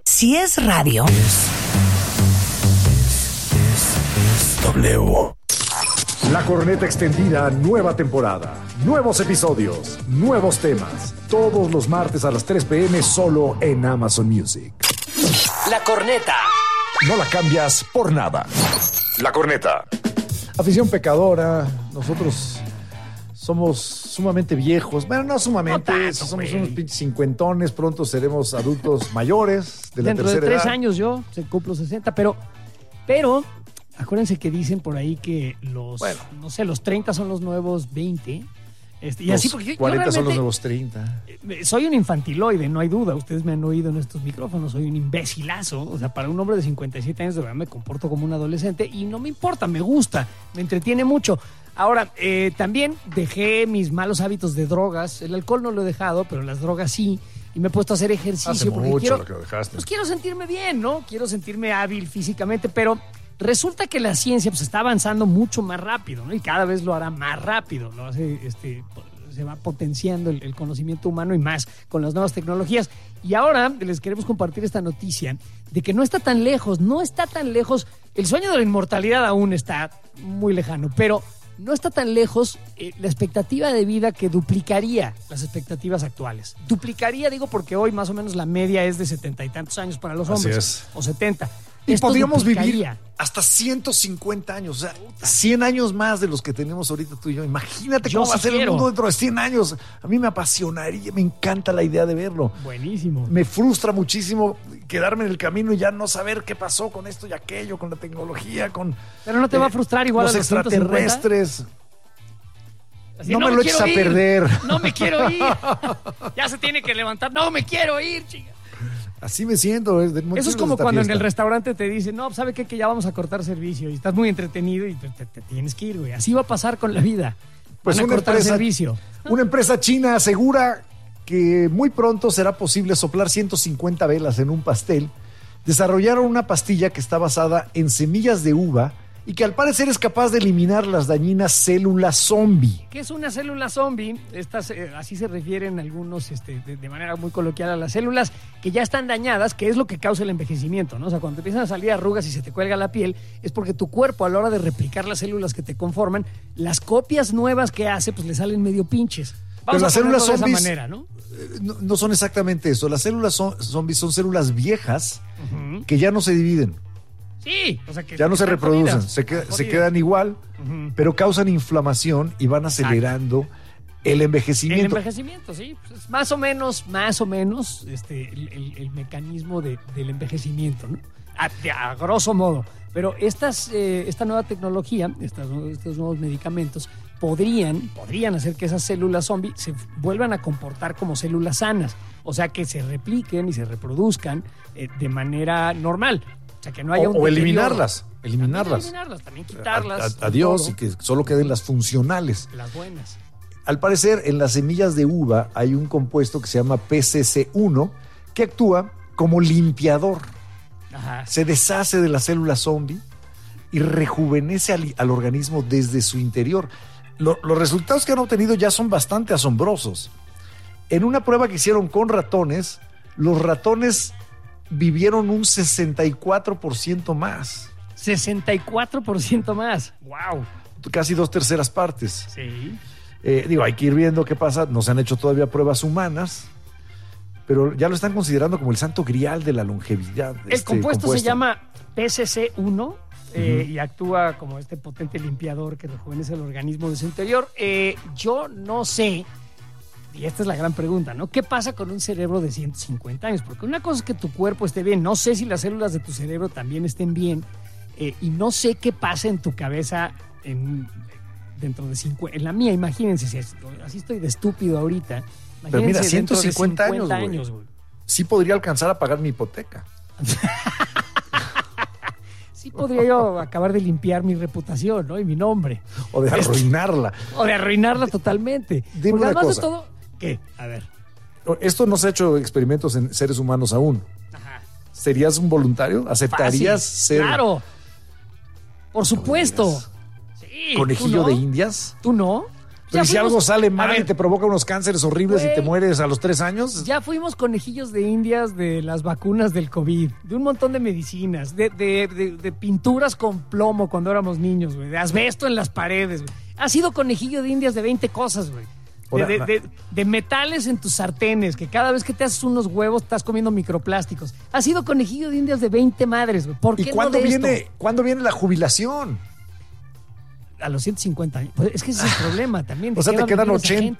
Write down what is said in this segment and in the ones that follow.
Si es radio. Es W. La Corneta Extendida, nueva temporada. Nuevos episodios, nuevos temas. Todos los martes a las 3 p.m. solo en Amazon Music. La Corneta. No la cambias por nada. La Corneta. Afición pecadora. Nosotros somos sumamente viejos. Bueno, no sumamente. No tanto, somos güey. unos pinches cincuentones. Pronto seremos adultos mayores de la Dentro de tercera 3 edad. años yo se cumplo 60, pero acuérdense que dicen por ahí que los 30 son los nuevos 20. Y así porque yo 40 son los realmente nuevos 30. soy un infantiloide, no hay duda. Ustedes me han oído en estos micrófonos, soy un imbécilazo. O sea, para un hombre de 57 años de verdad me comporto como un adolescente y no me importa, me gusta, me entretiene mucho. Ahora, también dejé mis malos hábitos de drogas. El alcohol no lo he dejado, pero las drogas sí. Y me he puesto a hacer ejercicio Hace porque mucho quiero, lo que lo dejaste. pues quiero sentirme bien, ¿no? Quiero sentirme hábil físicamente, pero resulta que la ciencia pues está avanzando mucho más rápido, ¿no? Y cada vez lo hará más rápido, lo hace, se va potenciando el conocimiento humano y más con las nuevas tecnologías. Y ahora les queremos compartir esta noticia de que no está tan lejos. El sueño de la inmortalidad aún está muy lejano, pero no está tan lejos la expectativa de vida que duplicaría las expectativas actuales. Duplicaría, digo, porque hoy más o menos la media es de 70 y tantos años para los Así hombres. es. O 70. Y Esto podríamos vivir duplicaría. hasta 150 años, o sea, 100 años más de los que tenemos ahorita tú y yo. Imagínate Yo cómo va a sí ser el quiero. mundo dentro de 100 años. A mí me apasionaría, me encanta la idea de verlo. Buenísimo. Me frustra muchísimo quedarme en el camino y ya no saber qué pasó con esto y aquello, con la tecnología, con Pero no te va a frustrar igual los a los 150. extraterrestres. Así, No me lo eches a perder. No me quiero ir. Ya se tiene que levantar. No me quiero ir, chica. Así me siento. Eso es como cuando en el restaurante te dicen, no, ¿sabe qué? Que ya vamos a cortar servicio y estás muy entretenido y te tienes que ir, güey. Así va a pasar con la vida. Pues Van a una cortar empresa, servicio. una empresa china asegura que muy pronto será posible soplar 150 velas en un pastel. Desarrollaron una pastilla que está basada en semillas de uva y que al parecer es capaz de eliminar las dañinas células zombie. ¿Qué es una célula zombie? Estas, así se refieren algunos de manera muy coloquial a las células que ya están dañadas, que es lo que causa el envejecimiento, ¿no? O sea, cuando te empiezan a salir arrugas y se te cuelga la piel, es porque tu cuerpo a la hora de replicar las células que te conforman, las copias nuevas que hace, pues le salen medio pinches. Pero las ponerlo células de esa zombies manera, ¿no? no son exactamente eso. Las células zombies son células viejas que ya no se dividen. Sí, o sea que Ya no se están reproducen, jodidas, se jodidas. quedan igual, Ujú. pero causan inflamación y van acelerando el El envejecimiento. envejecimiento, sí. Pues es más o menos, el mecanismo del envejecimiento, ¿no? A grosso modo. Pero esta nueva tecnología, estos nuevos medicamentos, podrían hacer que esas células zombie se vuelvan a comportar como células sanas. O sea, que se repliquen y se reproduzcan de manera normal. O sea, que no haya un O deterioro. eliminarlas. También quitarlas. Adiós, todo. y que solo queden las funcionales. Las buenas. Al parecer, en las semillas de uva hay un compuesto que se llama PCC1 que actúa como limpiador. Ajá. Se deshace de la célula zombie y rejuvenece al organismo desde su interior. Los resultados que han obtenido ya son bastante asombrosos. En una prueba que hicieron con ratones, los ratones vivieron un 64% más. 64% más. ¡Wow! Casi 2/3 partes. Sí. Hay que ir viendo qué pasa. No se han hecho todavía pruebas humanas, pero ya lo están considerando como el santo grial de la longevidad. El compuesto se llama PCC1 y actúa como este potente limpiador que rejuvenece el organismo de su interior. Yo no sé, y esta es la gran pregunta, ¿no? ¿Qué pasa con un cerebro de 150 años? Porque una cosa es que tu cuerpo esté bien, no sé si las células de tu cerebro también estén bien, y no sé qué pasa en tu cabeza dentro de 50, en la mía, imagínense, si así estoy de estúpido ahorita. Pero mira, Imagínense dentro de 150 50 años, güey. Sí podría alcanzar a pagar mi hipoteca. Sí podría yo acabar de limpiar mi reputación, ¿no? Y mi nombre. O de arruinarla. O de arruinarla totalmente. Dime Porque una además cosa. de todo... ¿Qué? A ver. Esto no se ha hecho experimentos en seres humanos aún. Ajá. ¿Serías un voluntario? ¿Aceptarías Fácil. ser Claro. Por supuesto. digas. Sí. conejillo ¿tú no? de indias? ¿Tú no? Pero si algo sale mal ver, y te provoca unos cánceres horribles y te mueres a los 3 años. Ya fuimos conejillos de indias de las vacunas del COVID, de un montón de medicinas, de pinturas con plomo cuando éramos niños, güey, de asbesto en las paredes, güey. Has sido conejillo de indias de 20 cosas, güey. De metales en tus sartenes, que cada vez que te haces unos huevos estás comiendo microplásticos. Has sido conejillo de indias de 20 madres, güey. ¿Por qué ¿Y cuándo no de viene, esto? cuándo viene la jubilación? A los 150 años. Pues es que ese es el problema también. O sea, te quedan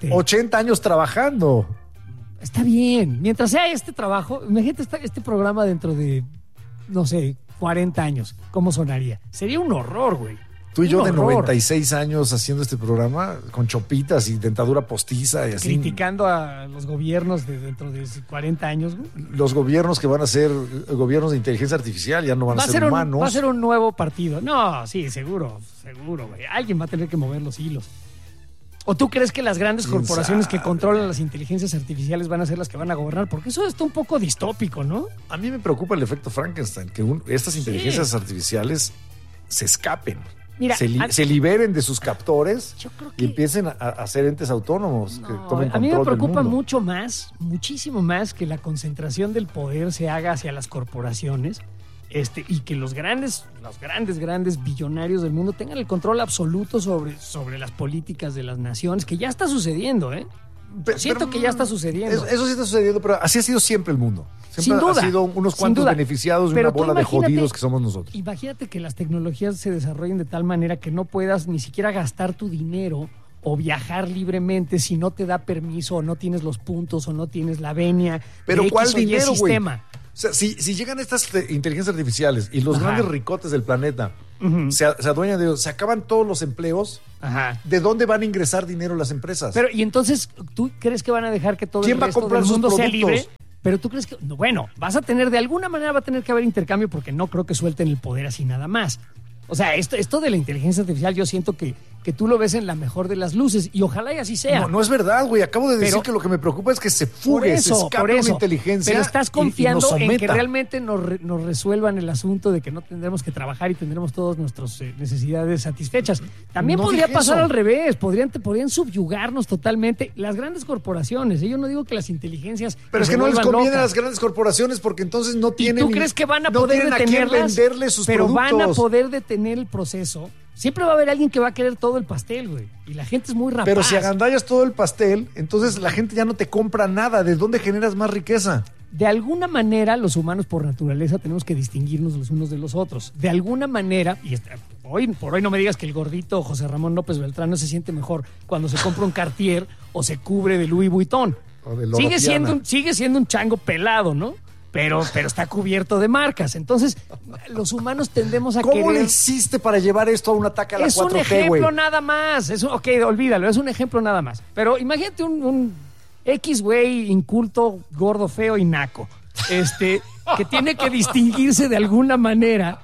80 años trabajando. Está bien. Mientras sea este trabajo, imagínate este programa dentro de, no sé, 40 años. ¿Cómo sonaría? Sería un horror, güey. Tú y yo de horror. 96 años haciendo este programa con chopitas y dentadura postiza y así. Criticando a los gobiernos de dentro de 40 años, güey. Los gobiernos que van a ser gobiernos de inteligencia artificial ya no van a ser humanos. Va a ser un nuevo partido. No, sí, seguro, güey. Alguien va a tener que mover los hilos. ¿O tú crees que las grandes corporaciones que controlan las inteligencias artificiales van a ser las que van a gobernar? Porque eso está un poco distópico, ¿no? A mí me preocupa el efecto Frankenstein, que estas inteligencias artificiales se escapen. Mira, se liberen de sus captores que y empiecen a ser entes autónomos que tomen control del mundo. A mí me preocupa mucho más, muchísimo más, que la concentración del poder se haga hacia las corporaciones y que los grandes billonarios del mundo tengan el control absoluto sobre las políticas de las naciones, que ya está sucediendo, ¿eh? Siento que ya está sucediendo. Eso sí está sucediendo, pero así ha sido siempre el mundo. Siempre Sin duda, ha sido unos cuantos beneficiados de una bola de jodidos que somos nosotros. Imagínate que las tecnologías se desarrollen de tal manera que no puedas ni siquiera gastar tu dinero o viajar libremente si no te da permiso o no tienes los puntos o no tienes la venia. Pero de ¿cuál X o Y dinero, güey? sistema. O sea, si llegan estas inteligencias artificiales y los Ajá. grandes ricotes del planeta se adueñan de ellos, se acaban todos los empleos, Ajá. ¿de dónde van a ingresar dinero las empresas? Pero, y entonces, ¿tú crees que van a dejar que todo ¿Quién el va a resto comprar del sus mundo sea productos? libre? Pero tú crees que, no, bueno, de alguna manera va a tener que haber intercambio, porque no creo que suelten el poder así nada más. O sea, esto de la inteligencia artificial yo siento que tú lo ves en la mejor de las luces y ojalá y así sea. No es verdad, güey. Acabo de decir que lo que me preocupa es que se fugue, se escape una inteligencia. Pero estás confiando y nos en que someta. realmente nos resuelvan el asunto de que no tendremos que trabajar y tendremos todas nuestras necesidades satisfechas. También No podría dije pasar eso. al revés. Podrían subyugarnos totalmente las grandes corporaciones. Yo no digo que las inteligencias. Pero es se que no les vuelvan conviene a locas. las grandes corporaciones porque entonces no ¿Y tienen. tú crees que van a no poder tienen a quién detenerlas? venderle sus pero productos. van a poder detener el proceso. Siempre va a haber alguien que va a querer todo el pastel, güey. Y la gente es muy rapaz. Pero si agandallas todo el pastel, entonces la gente ya no te compra nada. ¿De dónde generas más riqueza? De alguna manera, los humanos por naturaleza tenemos que distinguirnos los unos de los otros. De alguna manera, y hoy por hoy no me digas que el gordito José Ramón López Beltrán no se siente mejor cuando se compra un Cartier o se cubre de Louis Vuitton. O de Sigue Loropiana. siendo un chango pelado, ¿no? Pero está cubierto de marcas. Entonces, los humanos tendemos a ¿Cómo querer... le hiciste para llevar esto a un ataque a la 4T, Es un güey? ejemplo nada más. Ok, olvídalo, es un ejemplo nada más. Pero imagínate un X güey inculto, gordo, feo y naco. Que tiene que distinguirse de alguna manera.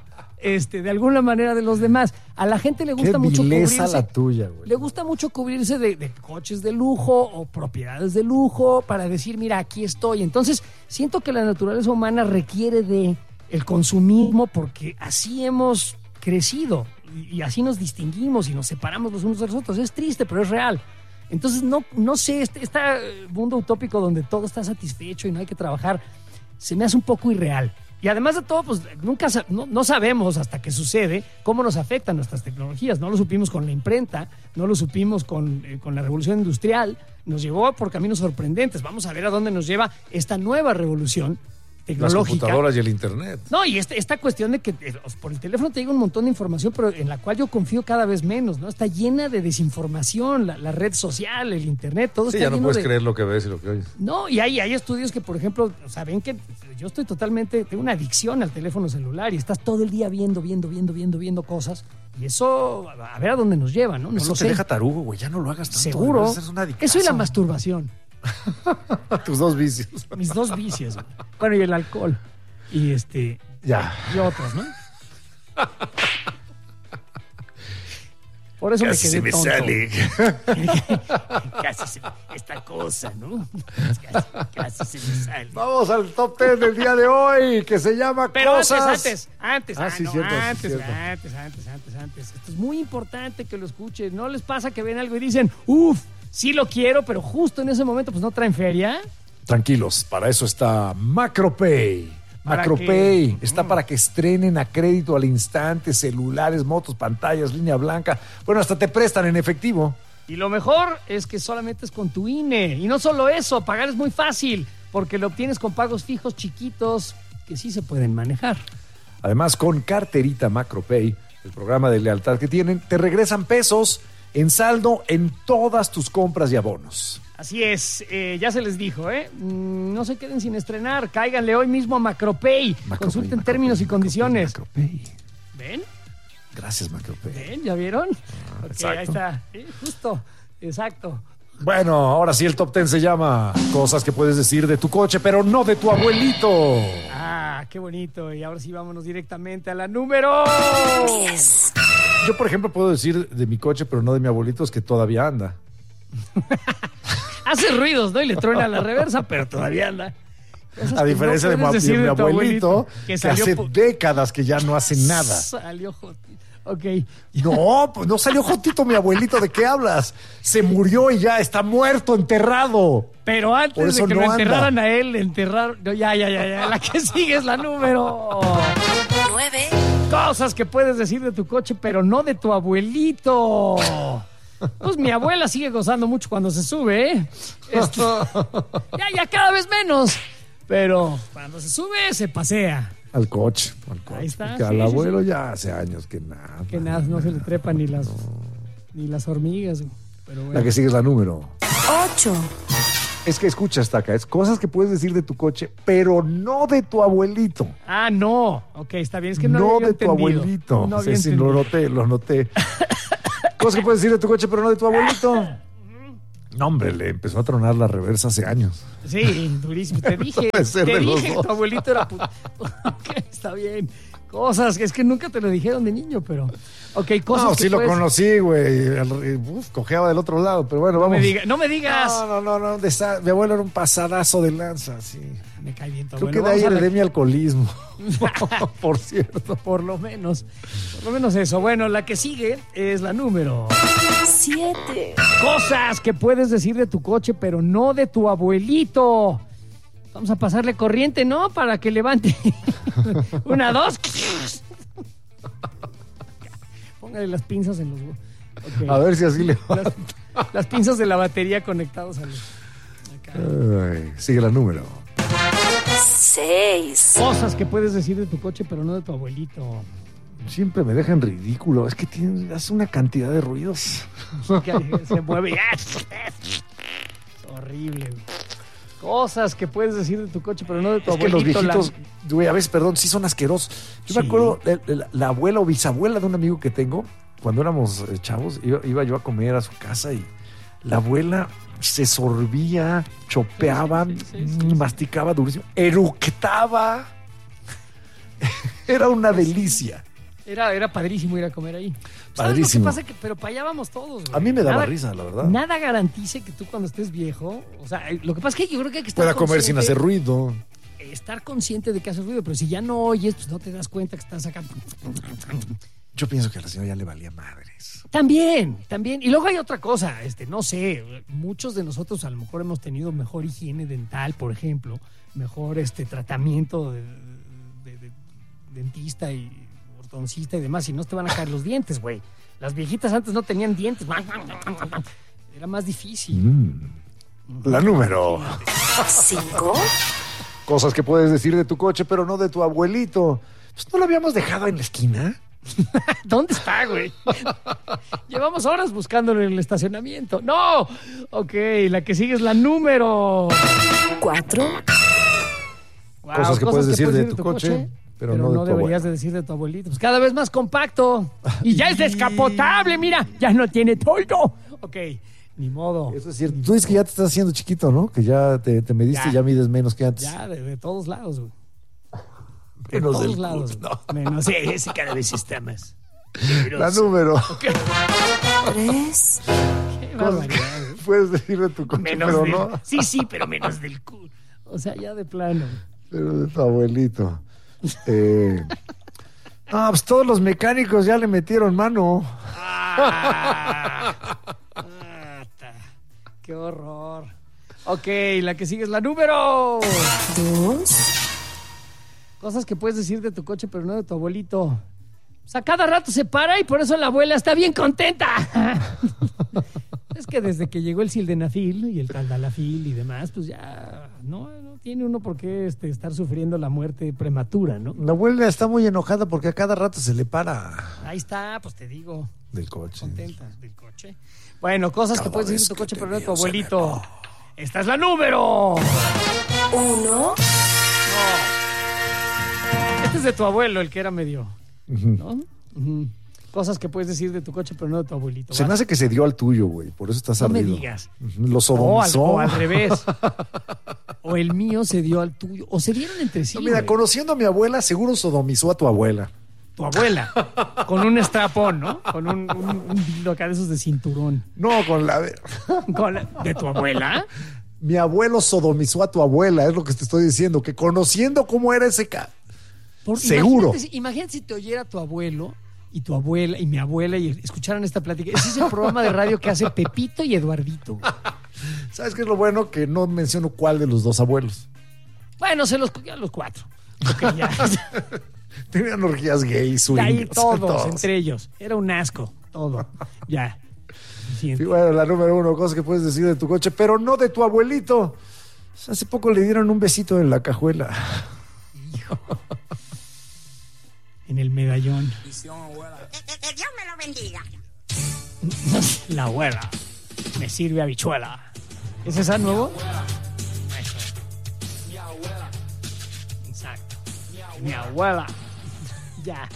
De los demás. A la gente le gusta Qué mucho vileza cubrirse. la tuya, güey. Le gusta mucho cubrirse de coches de lujo o propiedades de lujo para decir, mira, aquí estoy. Entonces, siento que la naturaleza humana requiere de el consumismo porque así hemos crecido y así nos distinguimos y nos separamos los unos de los otros. Es triste, pero es real. Entonces, no sé, este mundo utópico donde todo está satisfecho y no hay que trabajar, se me hace un poco irreal. Y además de todo, pues no sabemos hasta que sucede cómo nos afectan nuestras tecnologías. No lo supimos con la imprenta, no lo supimos con la revolución industrial. Nos llevó por caminos sorprendentes. Vamos a ver a dónde nos lleva esta nueva revolución Las tecnológica. computadoras y el internet. No, y esta cuestión de que por el teléfono te llega un montón de información, pero en la cual yo confío cada vez menos, ¿no? Está llena de desinformación, la red social, el internet, todo Sí, está ya no lleno puedes de... creer lo que ves y lo que oyes. No, y hay estudios que, por ejemplo, saben que yo tengo una adicción al teléfono celular y estás todo el día viendo cosas y eso, a ver a dónde nos lleva, ¿no? No Eso lo te sé. deja tarugo, güey. Ya no lo hagas tanto. Seguro. Eso es una adicción. Eso y la masturbación. Tus dos vicios. Mis dos vicios. Güey. Bueno, y el alcohol. Y Ya. y otros, ¿no? Por eso Casi me se quedé me tonto. sale. Casi se me, esta cosa, ¿no? Casi se me sale. Vamos al top 10 del día de hoy, que se llama Pero Cosas. antes. Ah, sí, No, cierto, antes. Esto es muy importante que lo escuchen. ¿No les pasa que ven algo y dicen, sí lo quiero, pero justo en ese momento pues no traen feria? Tranquilos, para eso está MacroPay. ¿Para MacroPay qué? está para que estrenen a crédito al instante celulares, motos, pantallas, línea blanca. Bueno, hasta te prestan en efectivo. Y lo mejor es que solamente es con tu INE. Y no solo eso, pagar es muy fácil, porque lo obtienes con pagos fijos chiquitos que sí se pueden manejar. Además, con carterita MacroPay, el programa de lealtad que tienen, te regresan pesos en saldo en todas tus compras y abonos. Así es, ya se les dijo, no se queden sin estrenar, cáiganle hoy mismo a MacroPay. Consulten términos y condiciones. MacroPay. ¿Ven? Gracias, MacroPay. ¿Ven? ¿Ya vieron? Ok, exacto. ahí está, justo, exacto. Bueno, ahora sí el top 10 se llama Cosas que puedes decir de tu coche, pero no de tu abuelito. Ah, qué bonito. Y ahora sí vámonos directamente a la número 10. Yo, por ejemplo, puedo decir de mi coche, pero no de mi abuelito, es que todavía anda. Hace ruidos, ¿no? Y le truena la reversa, pero todavía anda. Cosas A que diferencia no de puedes decir mi tu abuelito, que salió hace décadas que ya no hace nada. Salió jodido. Ok. No, pues no salió jotito mi abuelito, ¿de qué hablas? Se murió y ya está muerto, enterrado. Pero Por antes eso de que no lo anda. enterraran a él, le enterraron. No, ya. La que sigue es la número 9. Cosas que puedes decir de tu coche, pero no de tu abuelito. Pues mi abuela sigue gozando mucho cuando se sube, ¿eh? Ya cada vez menos. Pero cuando se sube, se pasea. Al coche. Ahí está, Porque sí, al sí, abuelo sí. ya hace años que nada. Que nada, no se le trepan ni las hormigas. Pero bueno. La que sigue es la número. 8. Es que escucha esta acá, es cosas que puedes decir de tu coche, pero no de tu abuelito. Ah, no. Ok, está bien. Es que no No había de tu entendido. abuelito. No había Sí, entendido. lo noté. Cosas que puedes decir de tu coche, pero no de tu abuelito. No, hombre, le empezó a tronar la reversa hace años. Sí, durísimo. Te dije, Puede ser de los que dos. tu abuelito era puto. Ok, está bien. Cosas, es que nunca te lo dijeron de niño, pero... Ok, cosas No, que sí lo puedes- conocí, güey. Cojeaba del otro lado, pero bueno, vamos. No me digas. No. ¿Dónde está? Mi abuelo era un pasadazo de lanza, sí. Me cae bien todo. Creo Bueno, que de ahí vamos a heredé la- mi alcoholismo. Por cierto. Por lo menos eso. Bueno, la que sigue es la número 7. Cosas que puedes decir de tu coche, pero no de tu abuelito. Vamos a pasarle corriente, ¿no? Para que levante. 1, 2. Póngale las pinzas en los... Ok. A ver si así le va. Las pinzas de la batería conectados al... acá. Ay, sigue la número. 6. Cosas que puedes decir de tu coche, pero no de tu abuelito. Siempre me dejan ridículo. Es que hace una cantidad de ruidos. Que se mueve. Es horrible. Güey. Cosas que puedes decir de tu coche, pero no de tu Es que abuelito. los viejitos, güey, a veces, perdón, sí son asquerosos. Yo me Sí. acuerdo, la abuela o bisabuela de un amigo que tengo, cuando éramos chavos, iba yo a comer a su casa y la abuela se sorbía, chopeaba, Sí. masticaba durísimo, eructaba. Era una delicia. Era padrísimo ir a comer ahí. Padrísimo. ¿Sabes lo que pasa? Pero para allá vamos todos. Güey. A mí me daba Nada- risa, la verdad. Nada garantice que tú cuando estés viejo, o sea, lo que pasa es que yo creo que hay que estar Pueda comer sin consciente- hacer ruido. Estar consciente de que haces ruido, pero si ya no oyes, pues no te das cuenta que estás acá. Yo pienso que a la señora ya le valía madres. También. Y luego hay otra cosa, no sé, muchos de nosotros a lo mejor hemos tenido mejor higiene dental, por ejemplo, mejor tratamiento de dentista y ortodoncista y demás, y no te van a caer los dientes, güey. Las viejitas antes no tenían dientes. Era más difícil. La número. 5. Cosas que puedes decir de tu coche, pero no de tu abuelito. Pues no lo habíamos dejado en la esquina. ¿Dónde está, güey? Llevamos horas buscándolo en el estacionamiento. ¡No! Ok, la que sigue es la número 4. Wow, Cosas que puedes decir de tu coche, pero no de tu deberías abuelo. de decir de tu abuelito. Pues cada vez más compacto. Y ya es descapotable, mira. Ya no tiene toldo. Ok, ni modo. Eso es cierto. Tú dices que ya te estás haciendo chiquito, ¿no? Que ya te mediste Ya. y ya mides menos que antes. Ya, de todos lados, güey. De Menos todos del lados. culo, Menos, sí, cada vez está más. La número. 3, Qué barbaridad. Puedes decir de tu coche, Menos pero del... no. Sí, pero menos del culo. O sea, ya de plano. Pero de tu abuelito. No, pues todos los mecánicos ya le metieron mano. Qué horror. Ok, la que sigue es la número. 2, Cosas que puedes decir de tu coche, pero no de tu abuelito. O sea, cada rato se para y por eso la abuela está bien contenta. Es que desde que llegó el sildenafil y el taldalafil y demás, pues ya no tiene uno por qué estar sufriendo la muerte prematura, ¿no? La abuela está muy enojada porque a cada rato se le para Ahí está, pues te digo, del coche. contenta del coche. Bueno, cosas que Cada puedes decir vez de tu coche, que pero no de tu te veo, se me abuelito. Esta es la número. 1, Este es de tu abuelo, el que era medio, ¿no? Ujú. Cosas que puedes decir de tu coche, pero no de tu abuelito. Se me ¿va? hace que se dio al tuyo, güey. Por eso estás No me ardido. digas. Lo sodomizó. O al revés. O el mío se dio al tuyo. O se dieron entre sí. No, mira, güey. conociendo a mi abuela, seguro sodomizó a tu abuela. Tu abuela. Con un strapón, ¿no? Con un dildo acá de esos de cinturón. No, con la... ¿De tu abuela? Mi abuelo sodomizó a tu abuela, es lo que te estoy diciendo. Que conociendo cómo era ese... Seguro. Imagínate si te oyera tu abuelo y tu abuela y mi abuela y escucharan esta plática. Ese es el programa de radio que hace Pepito y Eduardito. ¿Sabes qué es lo bueno? Que no menciono cuál de los dos abuelos. Bueno, se los cogían los 4. Ok, ya. Tenían orgías gays, Y ahí swingers, todos, entre ellos. Era un asco, todo. Ya. Y bueno, la número 1, cosas que puedes decir de tu coche, pero no de tu abuelito. Hace poco le dieron un besito en la cajuela. En el medallón. Que Dios me lo bendiga. La abuela. Me sirve habichuela. ¿Es esa nuevo? Eso. Exacto. Mi abuela. Ya.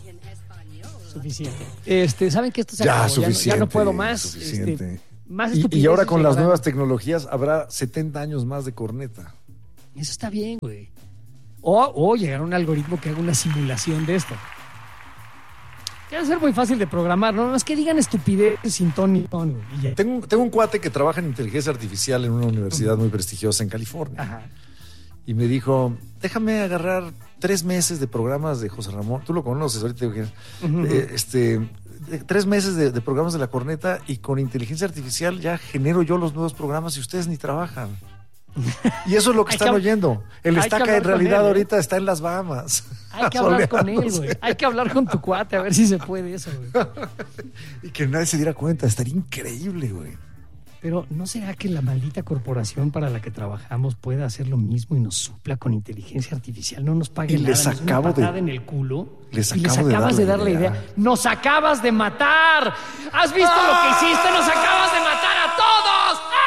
Suficiente. ¿Saben que esto se acabó? Ya no puedo más. Suficiente. Más y estupideces ahora con las llegarán. nuevas tecnologías habrá 70 años más de corneta. Eso está bien, güey. O llegar a un algoritmo que haga una simulación de esto. Que va a ser muy fácil de programar, ¿no? No es que digan estupideces sin ton ni ton, güey. Y ya. Tengo un cuate que trabaja en inteligencia artificial en una universidad muy prestigiosa en California. Ajá. Y me dijo, déjame agarrar 3 meses de programas de José Ramón. Tú lo conoces, ahorita digo que 3 meses de programas de la corneta y con inteligencia artificial ya genero yo los nuevos programas y ustedes ni trabajan. Y eso es lo que están oyendo. El hay que Estaca hablar en realidad con él, ahorita está en las Bahamas. Hay que hablar con él, soleándose. güey. Hay que hablar con tu cuate a ver si se puede eso, güey. Y que nadie se diera cuenta. Estaría increíble, güey. Pero ¿no será que la maldita corporación para la que trabajamos pueda hacer lo mismo y nos supla con inteligencia artificial? No nos pague Y nada. les nos dé una acabo de- patada en el culo. les y les acabo de acabas dar de la dar la idea. idea. ¡Nos acabas de matar! ¿Has visto lo que hiciste? ¡Nos acabas de matar a todos! ¡Ah!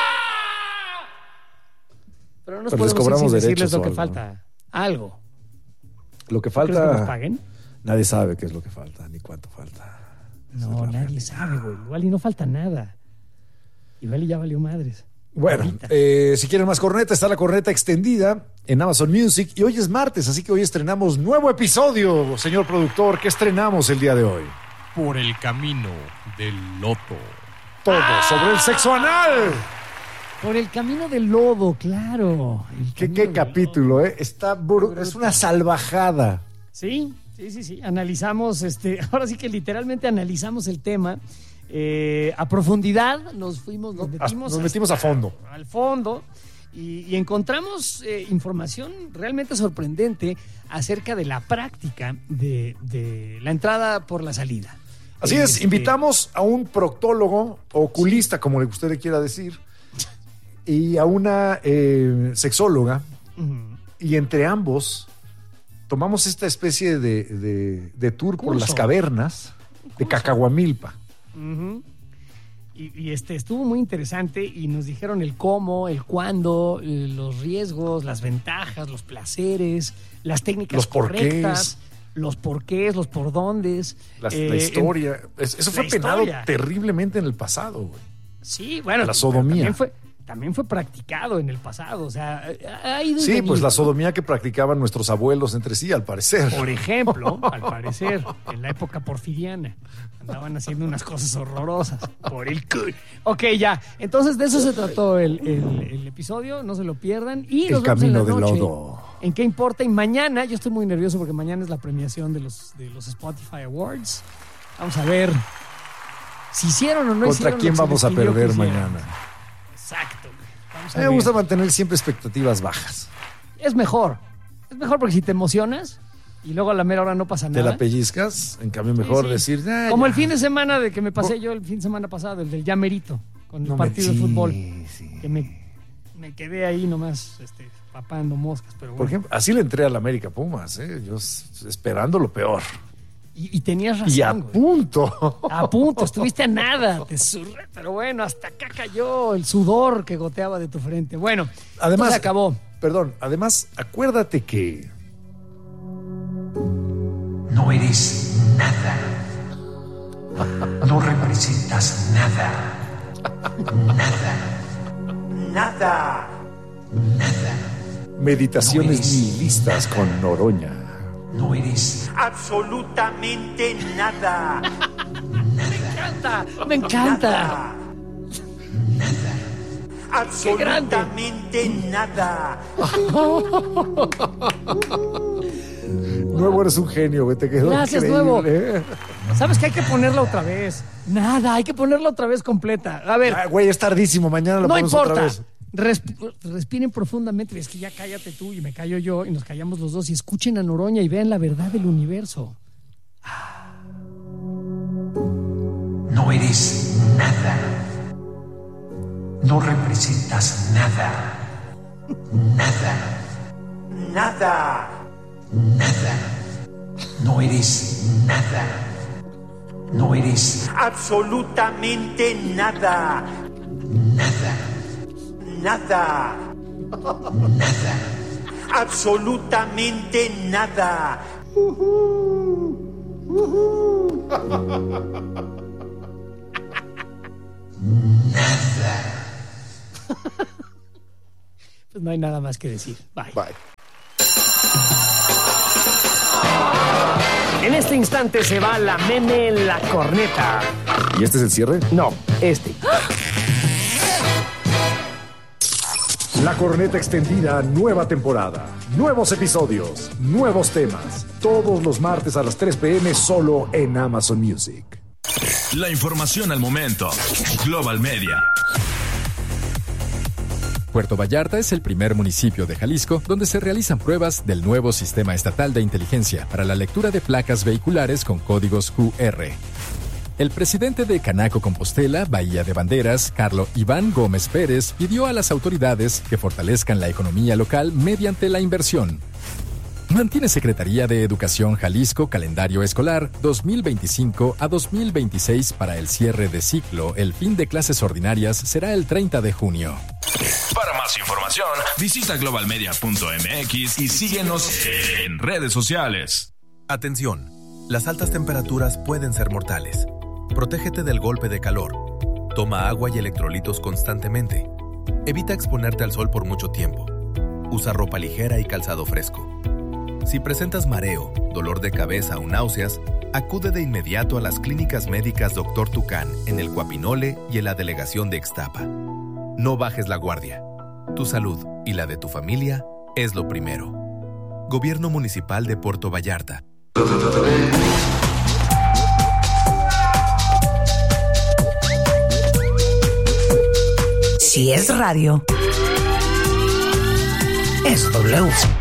Pero no nos Pero les podemos ir cobramos sin decirles derechos lo o que algo, falta. Algo. Lo que ¿Crees que nos falta... paguen? Nadie sabe qué es lo que falta, ni cuánto falta. No, nadie sabe, güey. Igual y no falta nada. Igual y ya valió madres. Bueno, Ahorita. si quieren más corneta, está la corneta extendida en Amazon Music. Y hoy es martes, así que hoy estrenamos nuevo episodio, señor productor. ¿Qué estrenamos el día de hoy? Por el camino del loto. Todo sobre el sexo anal. Por el camino del lodo, claro. El ¿Qué camino del capítulo, eh? Es una salvajada. Sí. Analizamos, ahora sí que literalmente analizamos el tema a profundidad. Nos metimos a fondo. Al fondo y encontramos información realmente sorprendente acerca de la práctica de la entrada por la salida. Así es, invitamos a un proctólogo, oculista, como usted le quiera decir, y a una sexóloga, y entre ambos tomamos esta especie de tour por Curso. las cavernas de Cacahuamilpa. Ujú. Y estuvo muy interesante y nos dijeron el cómo, el cuándo, los riesgos, las ventajas, los placeres, las técnicas Los porqués. correctas, los porqués, los por dóndes. La historia. Eso fue la penado historia. terriblemente en el pasado, güey. Sí, bueno. La sodomía. también fue practicado en el pasado. O sea, ha ido y Sí, venido, pues la ¿no? sodomía que practicaban nuestros abuelos entre sí, al parecer. Por ejemplo, al parecer, en la época porfiriana, andaban haciendo unas cosas horrorosas por el culo. Ok, ya. Entonces, de eso se trató el episodio. No se lo pierdan. Y El nos vemos en la camino del noche. lodo. ¿En qué importa? Y mañana, yo estoy muy nervioso porque mañana es la premiación de los Spotify Awards. Vamos a ver si hicieron o no ¿Contra hicieron. quién lo que se vamos a les pidió que perder hicieran. mañana? Exacto. Vamos A a mí me ver. gusta mantener siempre expectativas bajas. Es mejor. Es mejor porque si te emocionas y luego a la mera hora no pasa Te nada. la pellizcas, en cambio mejor Sí. decir... "Ah, Como ya". el fin de semana de que me pasé yo el fin de semana pasado, el del ya merito, con el No me- partido de sí, fútbol. sí. Que me quedé ahí nomás papando moscas. Pero Por bueno. ejemplo, así le entré al América Pumas, yo esperando lo peor. Y tenías razón. Y a güey. punto. A punto, estuviste a nada, te zurré, pero bueno, hasta acá cayó el sudor que goteaba de tu frente. Bueno, Además, esto se acabó. Perdón, además, acuérdate que No eres nada. No representas nada. Nada. Nada. Nada. meditaciones No eres nihilistas nada. con Noroña. No eres absolutamente nada. Me encanta. Nada. Nada. Absolutamente nada. Nuevo, eres un genio, güey, te quedó Gracias, increíble. ¿Sabes que hay que ponerla otra vez? Nada, hay que ponerla otra vez completa. A ver, Ah, güey, es tardísimo, mañana la no ponemos importa. otra vez. Respiren profundamente. Es que ya cállate tú y me callo yo y nos callamos los dos y escuchen a Noroña y vean la verdad del universo. No eres nada. No representas nada. Nada. Nada. Nada. No eres nada. No eres absolutamente nada. Nada. Nada. Nada. Absolutamente nada. Pues no hay nada más que decir. Bye. Bye. En este instante se va la meme la corneta. ¿Y este es el cierre? No, La Corneta Extendida, nueva temporada. Nuevos episodios, nuevos temas. Todos los martes a las 3 p.m. solo en Amazon Music. La información al momento. Global Media. Puerto Vallarta es el primer municipio de Jalisco donde se realizan pruebas del nuevo Sistema Estatal de Inteligencia para la lectura de placas vehiculares con códigos QR. El presidente de Canaco Compostela, Bahía de Banderas, Carlo Iván Gómez Pérez, pidió a las autoridades que fortalezcan la economía local mediante la inversión. Mantiene Secretaría de Educación Jalisco calendario escolar 2025 a 2026 para el cierre de ciclo. El fin de clases ordinarias será el 30 de junio. Para más información, visita globalmedia.mx y síguenos en redes sociales. Atención, las altas temperaturas pueden ser mortales. Protégete del golpe de calor. Toma agua y electrolitos constantemente. Evita exponerte al sol por mucho tiempo. Usa ropa ligera y calzado fresco. Si presentas mareo, dolor de cabeza o náuseas, acude de inmediato a las clínicas médicas Dr. Tucán en el Cuapinole y en la delegación de Ixtapa. No bajes la guardia. Tu salud y la de tu familia es lo primero. Gobierno Municipal de Puerto Vallarta. Si es radio, es W.